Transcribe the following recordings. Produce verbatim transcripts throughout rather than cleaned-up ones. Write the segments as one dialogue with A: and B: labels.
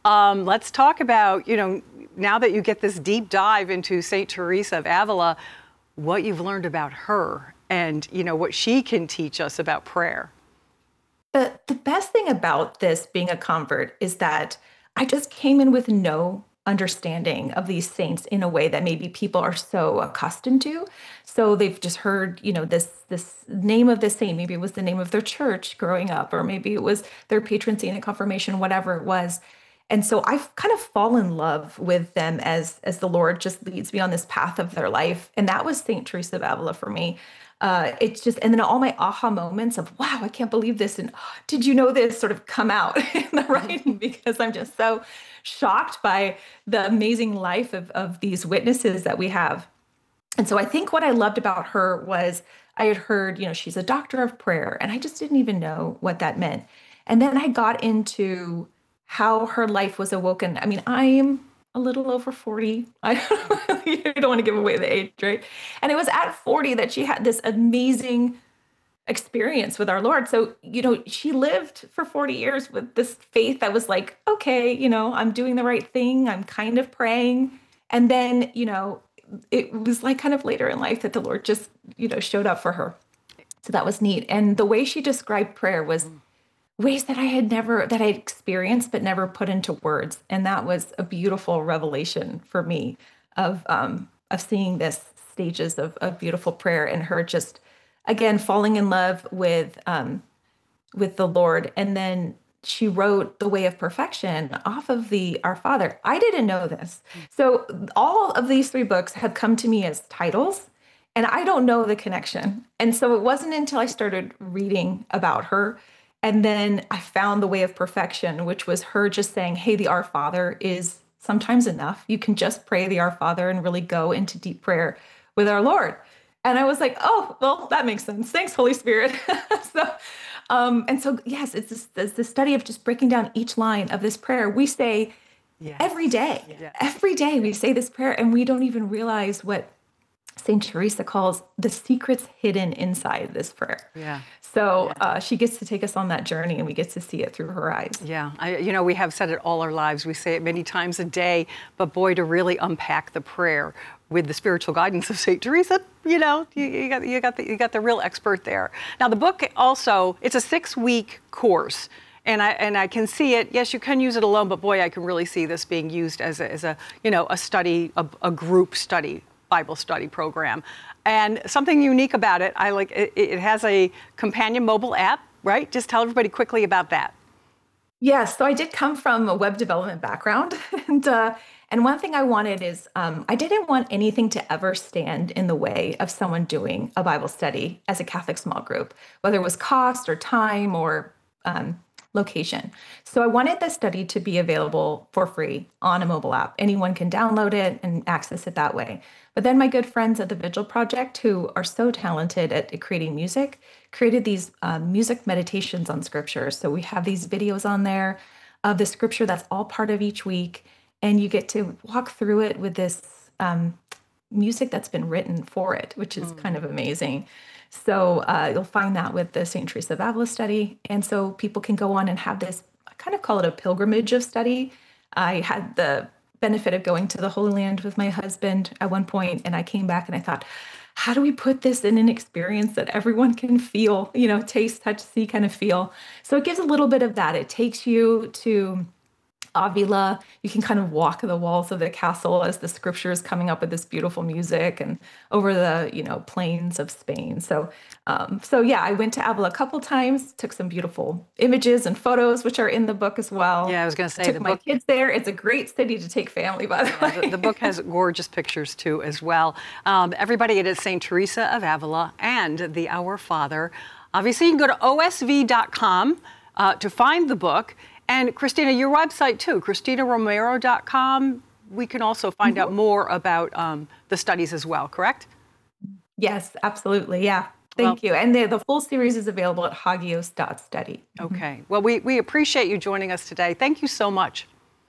A: Um, let's talk about, you know, now that you get this deep dive into Saint Teresa of Avila, what you've learned about her and, you know, what she can teach us about prayer.
B: The, the best thing about this being a convert is that I just came in with no understanding of these saints in a way that maybe people are so accustomed to. So they've just heard, you know, this this name of this saint. Maybe it was the name of their church growing up, or maybe it was their patron saint at confirmation, whatever it was. And so I've kind of fallen in love with them as as the Lord just leads me on this path of their life. And that was Saint Teresa of Avila for me. Uh, it's just, and then all my aha moments of, wow, I can't believe this. And oh, did you know this sort of come out in the writing, because I'm just so shocked by the amazing life of, of these witnesses that we have. And so I think what I loved about her was I had heard, you know, she's a doctor of prayer, and I just didn't even know what that meant. And then I got into how her life was awoken. I mean, I'm a little over forty. I don't want to give away the age, right? And it was at forty that she had this amazing experience with our Lord. So, you know, she lived for forty years with this faith that was like, okay, you know, I'm doing the right thing. I'm kind of praying. And then, you know, it was like kind of later in life that the Lord just, you know, showed up for her. So that was neat. And the way she described prayer was ways that I had never, that I had experienced, but never put into words. And that was a beautiful revelation for me of, um, of seeing this stages of, of beautiful prayer, and her just, again, falling in love with, um, with the Lord. And then she wrote The Way of Perfection off of the Our Father. I didn't know this. So all of these three books have come to me as titles, and I don't know the connection. And so it wasn't until I started reading about her, and then I found The Way of Perfection, which was her just saying, hey, the Our Father is sometimes enough. You can just pray the Our Father and really go into deep prayer with our Lord. And I was like, oh, well, that makes sense. Thanks, Holy Spirit. so, um, and so, yes, it's this, it's the study of just breaking down each line of this prayer. We say yes. every day, yes. every day we say this prayer, and we don't even realize what Saint Teresa calls the secrets hidden inside this prayer.
A: Yeah.
B: So
A: yeah.
B: Uh, she gets to take us on that journey, and we get to see it through her eyes.
A: Yeah. I, you know, we have said it all our lives. We say it many times a day, but boy, to really unpack the prayer with the spiritual guidance of Saint Teresa, you know, you, you got you got the you got the real expert there. Now, the book also, it's a six-week course. And I and I can see it. Yes, you can use it alone, but boy, I can really see this being used as a, as a you know a study, a, a group study, Bible study program. And something unique about it, I like it, it has a companion mobile app, right? Just tell everybody quickly about that.
B: Yes, so I did come from a web development background, and uh, and one thing I wanted is um, I didn't want anything to ever stand in the way of someone doing a Bible study as a Catholic small group, whether it was cost or time or um, location. So I wanted the study to be available for free on a mobile app. Anyone can download it and access it that way. But then my good friends at the Vigil Project, who are so talented at creating music, created these uh, music meditations on scripture. So we have these videos on there of the scripture that's all part of each week. And you get to walk through it with this um, music that's been written for it, which is mm. kind of amazing. So uh, you'll find that with the Saint Teresa of Avila study. And so people can go on and have this, I kind of call it a pilgrimage of study. I had the benefit of going to the Holy Land with my husband at one point, and I came back and I thought, how do we put this in an experience that everyone can feel, you know, taste, touch, see kind of feel? So it gives a little bit of that. It takes you to Avila. You can kind of walk the walls of the castle as the scripture is coming up with this beautiful music, and over the, you know, plains of Spain. So, um, so yeah, I went to Avila a couple times, took some beautiful images and photos, which are in the book as well.
A: Yeah, I was going to say,
B: I took
A: the
B: my
A: book,
B: kids there. It's a great city to take family, by the
A: yeah,
B: way.
A: The, the book has gorgeous pictures too, as well. Um, everybody, it is Saint Teresa of Avila and the Our Father. Obviously, you can go to O S V dot com uh, to find the book. And Christina, your website too, Christina Romero dot com. We can also find mm-hmm. out more about um, the studies as well, correct?
B: Yes, absolutely. Yeah. Thank well, you. And the, the full series is available at hagios dot study.
A: Okay. Well, we, we appreciate you joining us today. Thank you so much.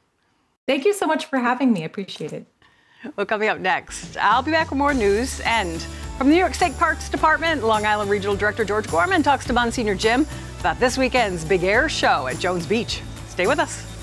B: Thank you so much for having me. I appreciate it.
A: Well, coming up next, I'll be back with more news. And from the New York State Parks Department, Long Island Regional Director George Gorman talks to Monsignor Jim about this weekend's Big Air show at Jones Beach. Stay with us.